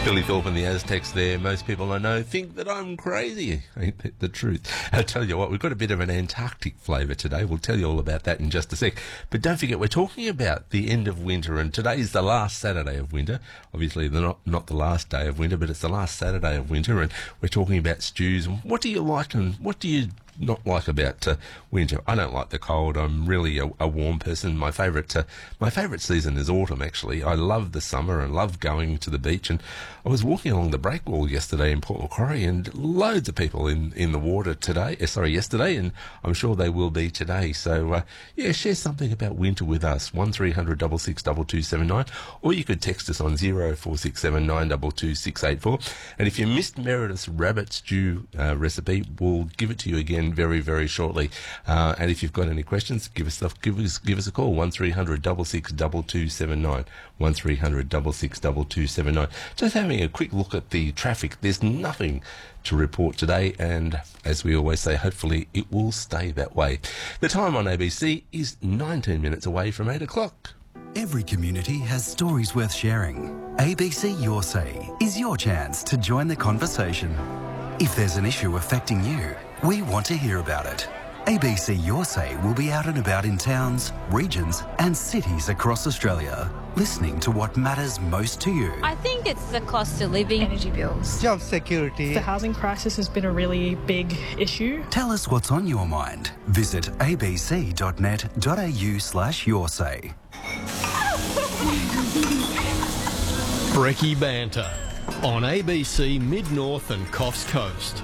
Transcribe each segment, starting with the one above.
Billy Philip and the Aztecs there. Most people I know think that I'm crazy. Ain't that the truth? I'll tell you what, we've got a bit of an Antarctic flavour today. We'll tell you all about that in just a sec. But don't forget, we're talking about the end of winter, and today is the last Saturday of winter. Obviously, not the last day of winter, but it's the last Saturday of winter, and we're talking about stews. What do you like and what do you not like about winter? I don't like the cold. I'm really a warm person. My favourite season is autumn, actually. I love the summer and love going to the beach. And I was walking along the breakwall yesterday in Port Macquarie, and loads of people in the water yesterday, and I'm sure they will be today. So, share something about winter with us. 1300 66 2279, or you could text us on 0467 922 684. And if you missed Meredith's rabbit stew recipe, we'll give it to you again very, very shortly. And if you've got any questions, give us a call, 1300 66 2279, 1300 66 2279. Just having a quick look at the traffic. There's nothing to report today, and as we always say, hopefully it will stay that way. The time on ABC is 19 minutes away from 8 o'clock. Every community has stories worth sharing. ABC Your Say is your chance to join the conversation. If there's an issue affecting you, we want to hear about it. ABC Your Say will be out and about in towns, regions and cities across Australia, listening to what matters most to you. I think it's the cost of living, energy bills, job security. The housing crisis has been a really big issue. Tell us what's on your mind. Visit abc.net.au/yoursay. Brekkie Banter on ABC Mid-North and Coffs Coast.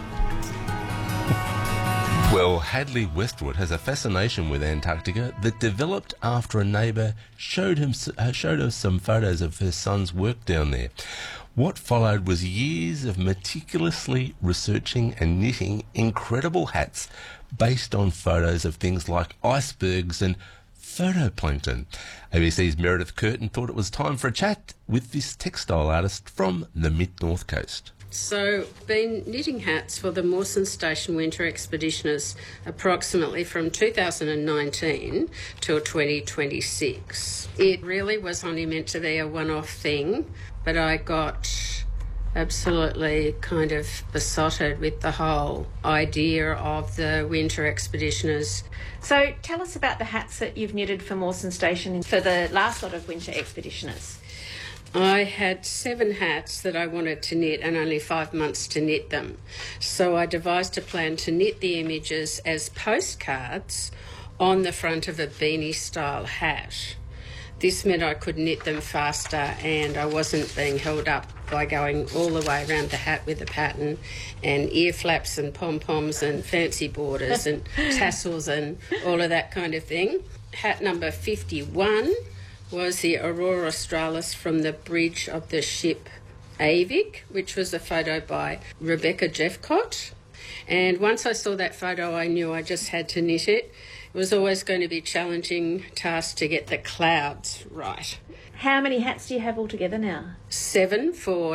Well, Hadley Westwood has a fascination with Antarctica that developed after a neighbour showed us some photos of her son's work down there. What followed was years of meticulously researching and knitting incredible hats based on photos of things like icebergs and photoplankton. ABC's Meredith Curtin thought it was time for a chat with this textile artist from the Mid-North Coast. So, been knitting hats for the Mawson Station Winter Expeditioners approximately from 2019 till 2026. It really was only meant to be a one-off thing, but I got absolutely kind of besotted with the whole idea of the Winter Expeditioners. So tell us about the hats that you've knitted for Mawson Station for the last lot of Winter Expeditioners. I had 7 hats that I wanted to knit and only 5 months to knit them. So I devised a plan to knit the images as postcards on the front of a beanie-style hat. This meant I could knit them faster and I wasn't being held up by going all the way around the hat with a pattern and ear flaps and pom-poms and fancy borders and tassels and all of that kind of thing. Hat number 51 was the Aurora Australis from the bridge of the ship Avik, which was a photo by Rebecca Jeffcott. And once I saw that photo, I knew I just had to knit it. It was always going to be a challenging task to get the clouds right. How many hats do you have altogether now? 7 for